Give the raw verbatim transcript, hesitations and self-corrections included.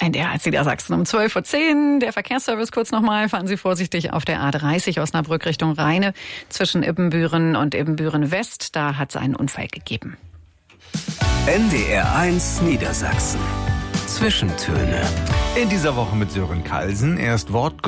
N D R eins Niedersachsen um zwölf Uhr zehn. Der Verkehrsservice kurz nochmal. Fahren Sie vorsichtig auf der A dreißig Osnabrück Richtung Rheine zwischen Ibbenbüren und Ibbenbüren West. Da hat es einen Unfall gegeben. N D R eins Niedersachsen. Zwischentöne. In dieser Woche mit Sören Kalsen. Er ist Wortgott